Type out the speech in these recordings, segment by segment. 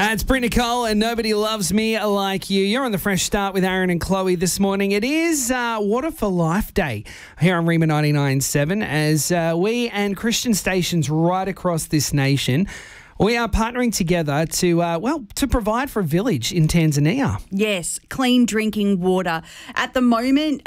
It's Brit Nicole and Nobody Loves Me Like You. You're on the Fresh Start with Aaron and Chloe this morning. It is Water for Life Day here on Rima 99.7 as we and Christian stations right across this nation, we are partnering together to provide for a village in Tanzania. Yes, clean drinking water. At the moment,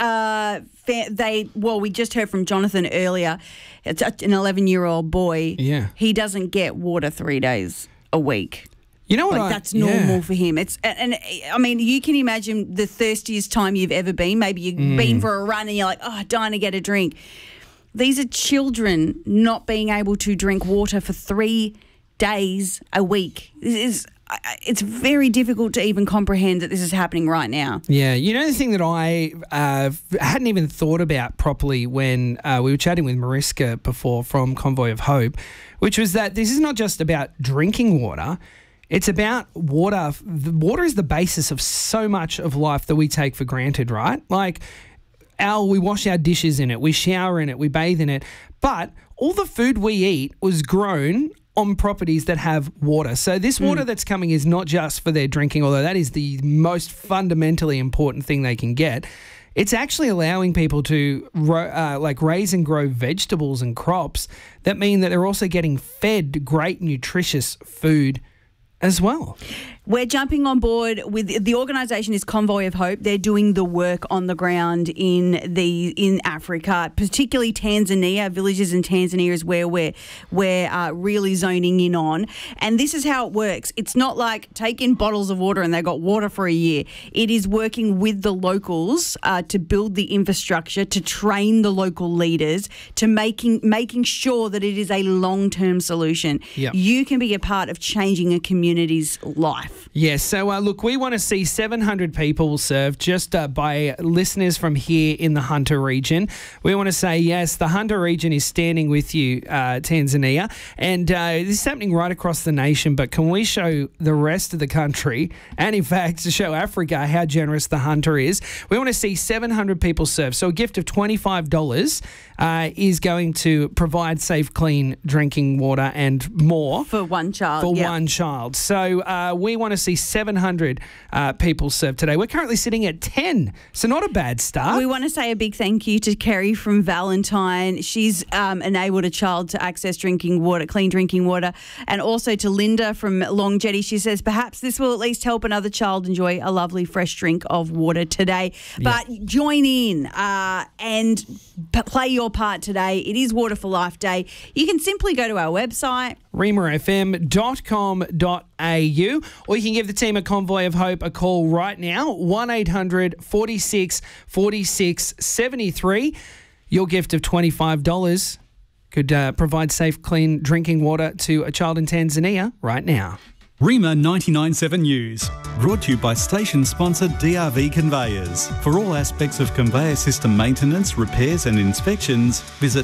we just heard from Jonathan earlier. It's an 11-year-old boy. Yeah. He doesn't get water 3 days a week. You know what? That's normal for him. I mean, you can imagine the thirstiest time you've ever been. Maybe you've been for a run and you're like, dying to get a drink. These are children not being able to drink water for 3 days a week. It's very difficult to even comprehend that this is happening right now. Yeah, you know the thing that I hadn't even thought about properly when we were chatting with Mariska before from Convoy of Hope, which was that this is not just about drinking water. It's about water. Water is the basis of so much of life that we take for granted, right? Like, we wash our dishes in it, we shower in it, we bathe in it. But all the food we eat was grown on properties that have water. So this water that's coming is not just for their drinking, although that is the most fundamentally important thing they can get. It's actually allowing people to raise and grow vegetables and crops that mean that they're also getting fed great nutritious food as well. We're jumping on board with the organisation is Convoy of Hope. They're doing the work on the ground in Africa, particularly Tanzania. Villages in Tanzania is where we're really zoning in on. And this is how it works. It's not like take in bottles of water and they've got water for a year. It is working with the locals to build the infrastructure, to train the local leaders, to making sure that it is a long-term solution. Yep. You can be a part of changing a community's life. Yes, so look, we want to see 700 people served just by listeners from here in the Hunter region. We want to say, yes, the Hunter region is standing with you, Tanzania, and this is happening right across the nation, but can we show the rest of the country, and in fact, to show Africa how generous the Hunter is? We want to see 700 people served. So a gift of $25 is going to provide safe, clean drinking water and more. For one child. For one child. So we want to see 700 people served today. We're currently sitting at 10, so not a bad start. We want to say a big thank you to Kerry from Valentine. She's enabled a child to access drinking water, clean drinking water, and also to Linda from Long Jetty. She says, perhaps this will at least help another child enjoy a lovely fresh drink of water today. But join in and play your part today. It is Water for Life Day. You can simply go to our website, rimafm.com.au, or you can give the team at Convoy of Hope a call right now, 1-800 46 46 73. Your gift of $25 could provide safe, clean drinking water to a child in Tanzania right now. Rima 99.7 News, brought to you by station sponsor DRV Conveyors. For all aspects of conveyor system maintenance, repairs and inspections, visit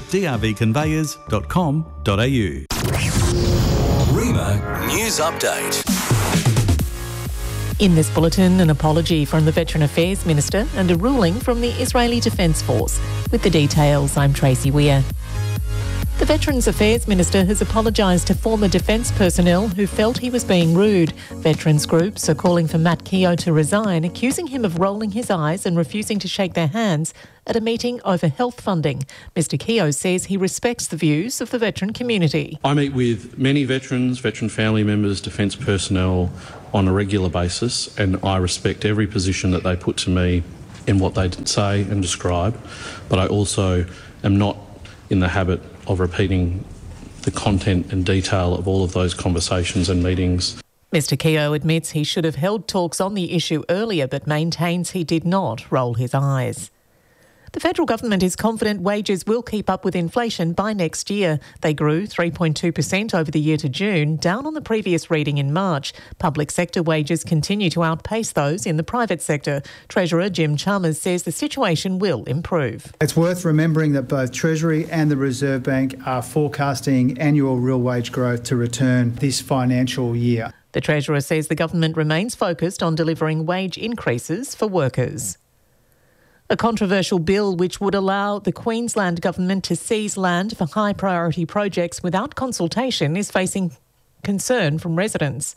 drvconveyors.com.au. Rima News Update. In this bulletin, an apology from the Veteran Affairs Minister and a ruling from the Israeli Defence Force. With the details, I'm Tracy Weir. The Veterans Affairs Minister has apologised to former defence personnel who felt he was being rude. Veterans groups are calling for Matt Keogh to resign, accusing him of rolling his eyes and refusing to shake their hands at a meeting over health funding. Mr Keogh says he respects the views of the veteran community. I meet with many veterans, veteran family members, defence personnel on a regular basis, and I respect every position that they put to me in what they say and describe, but I also am not in the habit of repeating the content and detail of all of those conversations and meetings. Mr Keogh admits he should have held talks on the issue earlier, but maintains he did not roll his eyes. The federal government is confident wages will keep up with inflation by next year. They grew 3.2% over the year to June, down on the previous reading in March. Public sector wages continue to outpace those in the private sector. Treasurer Jim Chalmers says the situation will improve. It's worth remembering that both Treasury and the Reserve Bank are forecasting annual real wage growth to return this financial year. The Treasurer says the government remains focused on delivering wage increases for workers. A controversial bill which would allow the Queensland government to seize land for high priority projects without consultation is facing concern from residents.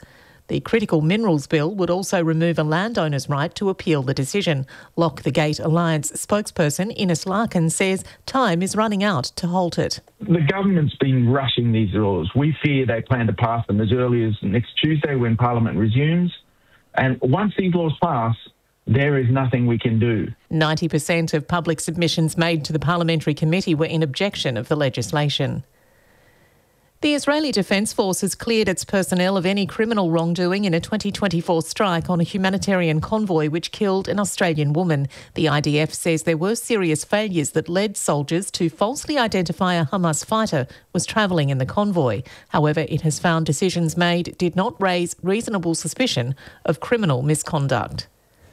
The Critical Minerals Bill would also remove a landowner's right to appeal the decision. Lock the Gate Alliance spokesperson Ines Larkin says time is running out to halt it. The government's been rushing these laws. We fear they plan to pass them as early as next Tuesday when Parliament resumes. And once these laws pass, there is nothing we can do. 90% of public submissions made to the Parliamentary Committee were in objection of the legislation. The Israeli Defence Force has cleared its personnel of any criminal wrongdoing in a 2024 strike on a humanitarian convoy which killed an Australian woman. The IDF says there were serious failures that led soldiers to falsely identify a Hamas fighter was travelling in the convoy. However, it has found decisions made did not raise reasonable suspicion of criminal misconduct.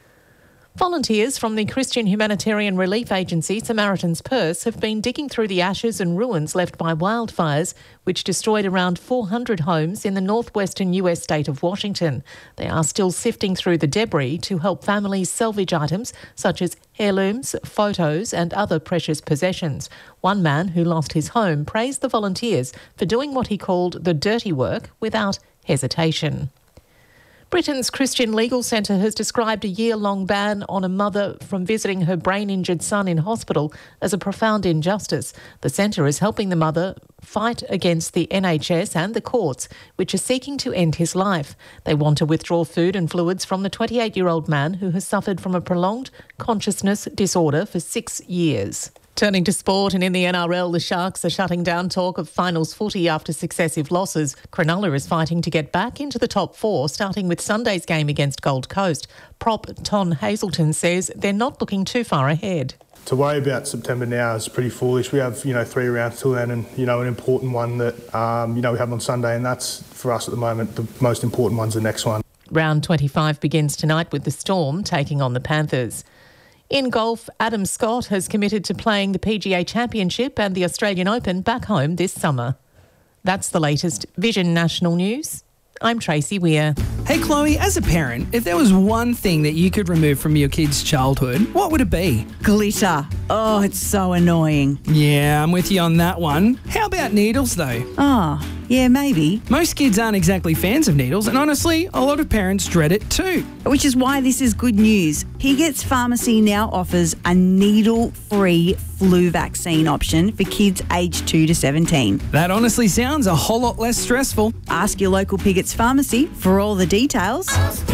Volunteers from the Christian humanitarian relief agency Samaritan's Purse have been digging through the ashes and ruins left by wildfires, which destroyed around 400 homes in the northwestern US state of Washington. They are still sifting through the debris to help families salvage items such as heirlooms, photos and other precious possessions. One man who lost his home praised the volunteers for doing what he called the dirty work without hesitation. Britain's Christian Legal Centre has described a year-long ban on a mother from visiting her brain-injured son in hospital as a profound injustice. The centre is helping the mother fight against the NHS and the courts, which are seeking to end his life. They want to withdraw food and fluids from the 28-year-old man who has suffered from a prolonged consciousness disorder for 6 years. Turning to sport, and in the NRL, the Sharks are shutting down talk of finals footy after successive losses. Cronulla is fighting to get back into the top four, starting with Sunday's game against Gold Coast. Prop Ton Hazelton says they're not looking too far ahead. To worry about September now is pretty foolish. We have, 3 rounds till then, and, an important one that, we have on Sunday, and that's, for us at the moment, the most important one's the next one. Round 25 begins tonight with the Storm taking on the Panthers. In golf, Adam Scott has committed to playing the PGA Championship and the Australian Open back home this summer. That's the latest Vision National News. I'm Tracy Weir. Hey Chloe, as a parent, if there was one thing that you could remove from your kid's childhood, what would it be? Glitter. Oh, it's so annoying. Yeah, I'm with you on that one. How about needles though? Oh, yeah, maybe. Most kids aren't exactly fans of needles, and honestly, a lot of parents dread it too. Which is why this is good news. Higgets Pharmacy now offers a needle-free flu vaccine option for kids aged 2 to 17. That honestly sounds a whole lot less stressful. Ask your local Higgets Pharmacy for all the details.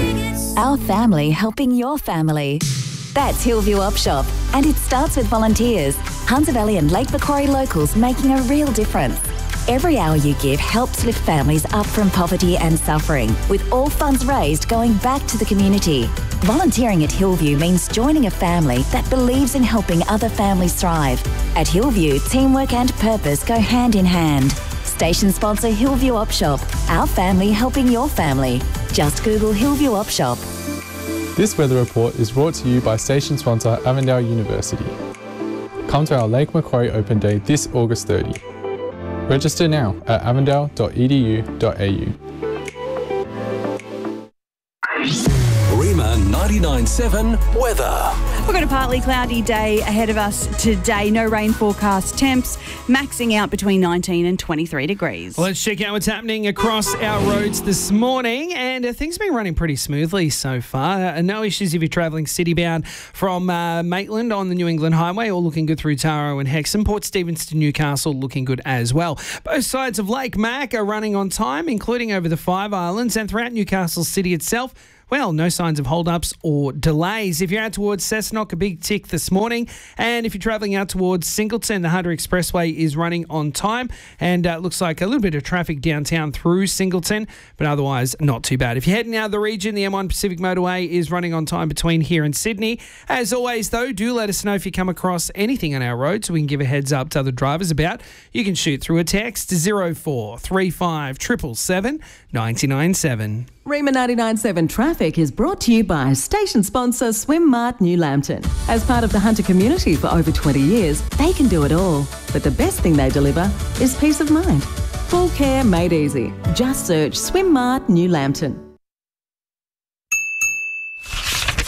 Our family helping your family. That's Hillview Opshop, and it starts with volunteers. Hunter Valley and Lake Macquarie locals making a real difference. Every hour you give helps lift families up from poverty and suffering, with all funds raised going back to the community. Volunteering at Hillview means joining a family that believes in helping other families thrive. At Hillview, teamwork and purpose go hand in hand. Station sponsor Hillview Opshop, our family helping your family. Just Google Hillview Opshop. This weather report is brought to you by station sponsor Avondale University. Come to our Lake Macquarie Open Day this August 30. Register now at avondale.edu.au. Rima 99.7 weather. We've got a partly cloudy day ahead of us today. No rain forecast. Temps maxing out between 19 and 23 degrees. Well, let's check out what's happening across our roads this morning. And things have been running pretty smoothly so far. No issues if you're travelling city-bound from Maitland on the New England Highway, all looking good through Taro and Hexham. Port Stephens to Newcastle looking good as well. Both sides of Lake Mac are running on time, including over the Five Islands and throughout Newcastle City itself. Well, no signs of hold-ups or delays. If you're out towards Cessnock, a big tick this morning. And if you're travelling out towards Singleton, the Hunter Expressway is running on time. And it looks like a little bit of traffic downtown through Singleton, but otherwise not too bad. If you're heading out of the region, the M1 Pacific Motorway is running on time between here and Sydney. As always, though, do let us know if you come across anything on our road so we can give a heads up to other drivers about. You can shoot through a text to 0435 777 997. Rima 99.7 Traffic is brought to you by station sponsor Swimmart New Lambton. As part of the Hunter community for over 20 years, they can do it all. But the best thing they deliver is peace of mind. Full care made easy. Just search Swimmart New Lambton.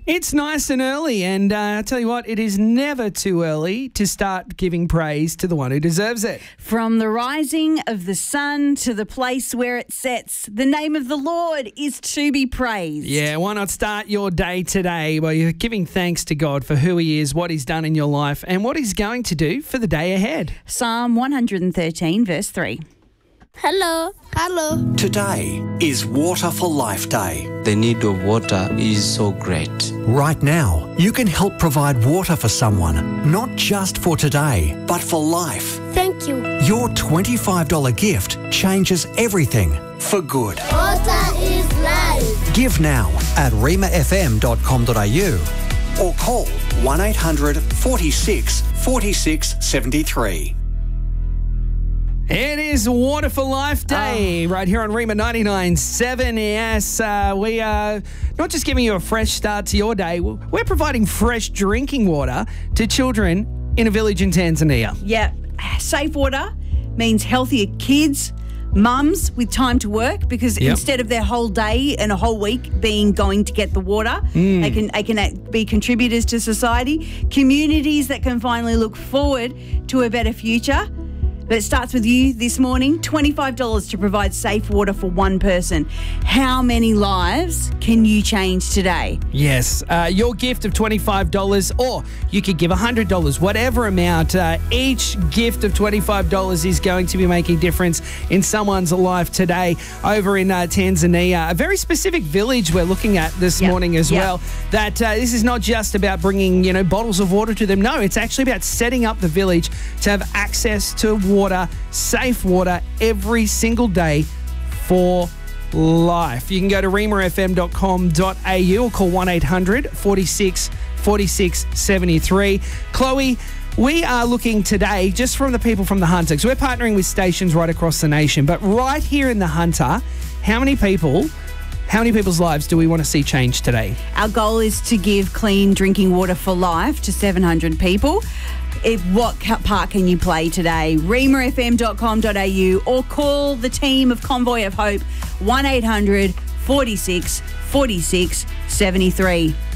It's nice and early, and I tell you what, it is never too early to start giving praise to the one who deserves it. From the rising of the sun to the place where it sets, the name of the Lord is to be praised. Yeah, why not start your day today by you're giving thanks to God for who He is, what He's done in your life, and what He's going to do for the day ahead. Psalm 113, verse 3. Hello. Hello. Today is Water for Life Day. The need of water is so great. Right now, you can help provide water for someone, not just for today, but for life. Thank you. Your $25 gift changes everything for good. Water is life. Give now at remafm.com.au or call 1800 46 46 73. It is Water for Life Day right here on Rima 99.7. Yes, we are not just giving you a fresh start to your day, we're providing fresh drinking water to children in a village in Tanzania. Yeah, safe water means healthier kids, mums with time to work, because instead of their whole day and a whole week being going to get the water, they can be contributors to society, communities that can finally look forward to a better future. But it starts with you this morning, $25 to provide safe water for one person. How many lives can you change today? Yes, your gift of $25, or you could give $100, whatever amount. Each gift of $25 is going to be making a difference in someone's life today over in Tanzania. A very specific village we're looking at this morning as well. That this is not just about bringing, bottles of water to them. No, it's actually about setting up the village to have access to water, safe water, every single day for life. You can go to remafm.com.au or call 1800 46 46 73. Chloe, we are looking today just from the people from the Hunter, because we're partnering with stations right across the nation, but right here in the Hunter, how many people's lives do we want to see change today? Our goal is to give clean drinking water for life to 700 people. What part can you play today? remafm.com.au or call the team of Convoy of Hope, 1800 46 46 73.